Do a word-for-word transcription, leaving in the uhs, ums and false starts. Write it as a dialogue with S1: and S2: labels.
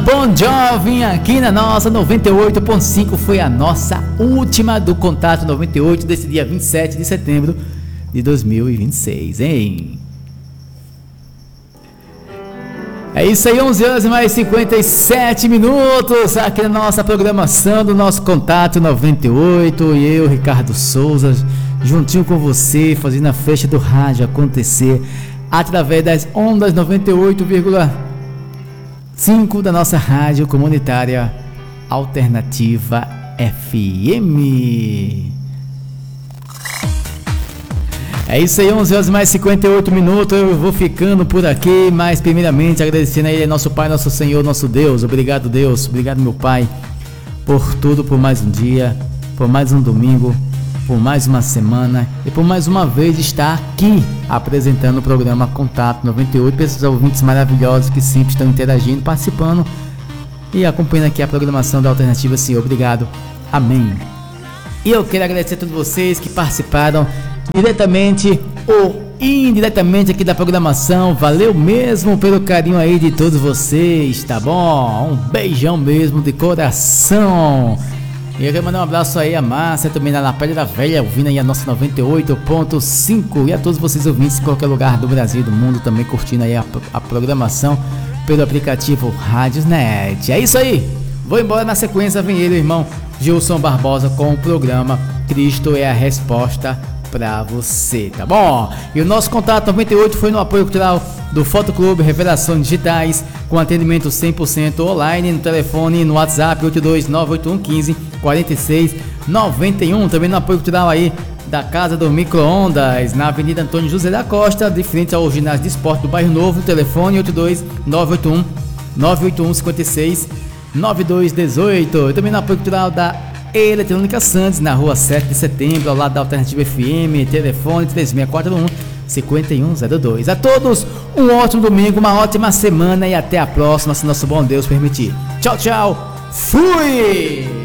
S1: Bon Jovi aqui na nossa noventa e oito ponto cinco, foi a nossa última do Contato noventa e oito desse dia vinte e sete de setembro de dois mil e vinte e seis, hein? É isso aí, onze horas e mais cinquenta e sete minutos aqui na nossa programação do nosso Contato noventa e oito, e eu, Ricardo Souza, juntinho com você, fazendo a festa do rádio acontecer através das ondas noventa e oito vírgula cinco da nossa rádio comunitária Alternativa F M. É isso aí, onze horas mais cinquenta e oito minutos, eu vou ficando por aqui, mas primeiramente agradecendo a Ele, nosso Pai, nosso Senhor, nosso Deus. Obrigado, Deus, obrigado, meu Pai, por tudo, por mais um dia, por mais um domingo, por mais uma semana e por mais uma vez estar aqui apresentando o programa Contato noventa e oito para esses ouvintes maravilhosos que sempre estão interagindo, participando e acompanhando aqui a programação da Alternativa. Senhor, obrigado, amém. E eu quero agradecer a todos vocês que participaram diretamente ou indiretamente aqui da programação. Valeu mesmo pelo carinho aí de todos vocês, tá bom? Um beijão mesmo de coração. E eu quero mandar um abraço aí a Márcia, também lá na Pedra da Velha, ouvindo aí a nossa noventa e oito ponto cinco, e a todos vocês ouvintes em qualquer lugar do Brasil e do mundo também curtindo aí a, a programação pelo aplicativo Radiosnet. É isso aí, vou embora. Na sequência vem ele, o irmão Gilson Barbosa, com o programa Cristo é a Resposta pra você, tá bom? E o nosso Contato noventa e oito foi no apoio cultural do Fotoclube Revelações Digitais, com atendimento cem por cento online, no telefone e no WhatsApp oito dois nove oito um um cinco quatro seis nove um. Também no apoio cultural aí da Casa do Micro-Ondas, na Avenida Antônio José da Costa, de frente ao ginásio de esporte do Bairro Novo, no telefone oito dois nove oito um nove oito um cinco seis nove dois um oito. E também no apoio cultural da Eletrônica Santos, na rua sete de setembro, ao lado da Alternativa F M, telefone três seis quatro um cinco um zero dois. A todos, um ótimo domingo, uma ótima semana e até a próxima, se nosso bom Deus permitir. Tchau, tchau, fui!